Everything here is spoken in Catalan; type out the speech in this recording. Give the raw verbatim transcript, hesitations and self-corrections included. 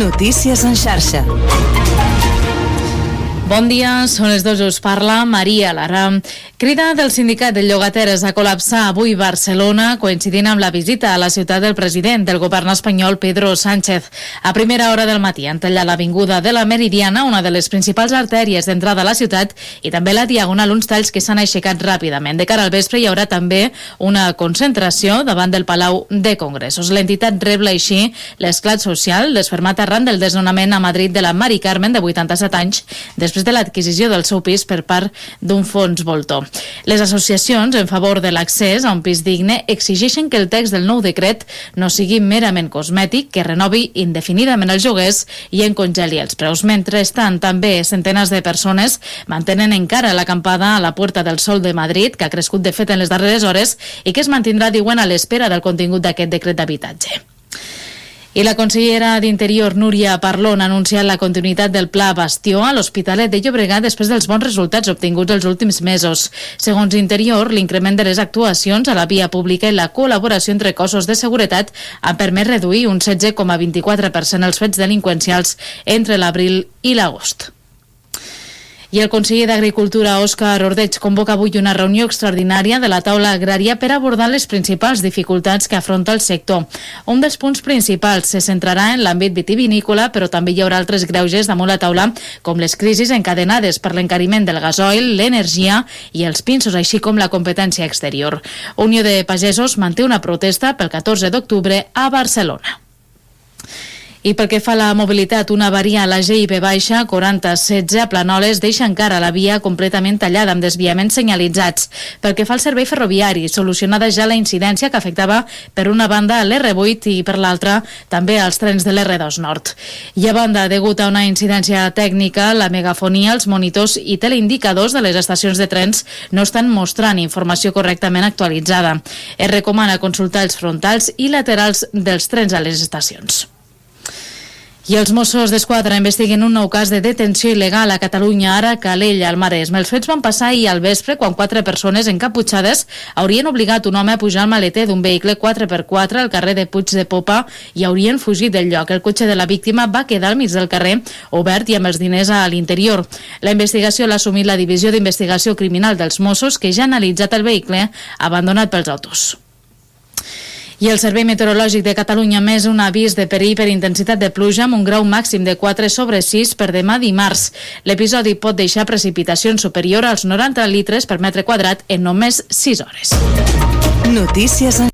Notícies en xarxa. Bon dia, són les dos, us parla Maria Lara. Crida del sindicat de llogateres a col·lapsar avui Barcelona, coincidint amb la visita a la ciutat del president del govern espanyol, Pedro Sánchez. A primera hora del matí han tallat l'avinguda de la Meridiana, una de les principals artèries d'entrada a la ciutat, i també la Diagonal, uns talls que s'han aixecat ràpidament. De cara al vespre hi haurà també una concentració davant del Palau de Congressos. L'entitat rebla així l'esclat social desfermat arran del desnonament a Madrid de la Mari Carmen, de vuitanta-set anys, després de l'adquisició del seu pis per part d'un fons voltor. Les associacions en favor de l'accés a un pis digne exigeixen que el text del nou decret no sigui merament cosmètic, que renovi indefinidament els lloguers i en congeli els preus. Mentrestant, també centenes de persones mantenen encara l'acampada a la Puerta del Sol de Madrid, que ha crescut de fet en les darreres hores i que es mantindrà, diuen, a l'espera del contingut d'aquest decret d'habitatge. I la consellera d'Interior, Núria Parlon, ha anunciat la continuïtat del Pla Bastió a l'Hospitalet de Llobregat després dels bons resultats obtinguts els últims mesos. Segons Interior, l'increment de les actuacions a la via pública i la col·laboració entre cossos de seguretat han permès reduir un setze coma vint-i-quatre per cent els fets delinqüencials entre l'abril i l'agost. I el conseller d'Agricultura, Òscar Ordeig, convoca avui una reunió extraordinària de la taula agrària per abordar les principals dificultats que afronta el sector. Un dels punts principals se centrarà en l'àmbit vitivinícola, però també hi haurà altres greuges damunt la taula, com les crisis encadenades per l'encariment del gasoil, l'energia i els pinsos, així com la competència exterior. Unió de Pagesos manté una protesta pel catorze d'octubre a Barcelona. I pel que fa a la mobilitat, una avaria a la G I B baixa, quaranta setze a Planoles, deixa encara la via completament tallada amb desviaments senyalitzats. Pel que fa al servei ferroviari, solucionada ja la incidència que afectava per una banda a l'R vuit i per l'altra també als trens de l'R dos Nord. I a banda, degut a una incidència tècnica, la megafonia, els monitors i teleindicadors de les estacions de trens no estan mostrant informació correctament actualitzada. Es recomana consultar els frontals i laterals dels trens a les estacions. I els Mossos d'Esquadra investiguen un nou cas de detenció il·legal a Catalunya, ara a Calella, al Maresme. Els fets van passar ahir al vespre quan quatre persones encaputxades haurien obligat un home a pujar al maleter d'un vehicle quatre per quatre al carrer de Puig de Popa i haurien fugit del lloc. El cotxe de la víctima va quedar al mig del carrer, obert i amb els diners a l'interior. La investigació l'ha assumit la Divisió d'Investigació Criminal dels Mossos, que ja ha analitzat el vehicle abandonat pels autors. I el Servei Meteorològic de Catalunya ha emès un avís de perill per intensitat de pluja amb un grau màxim de quatre sobre sis per demà dimarts. L'episodi pot deixar precipitacions superior als noranta litres per metre quadrat en només sis hores. Notícies en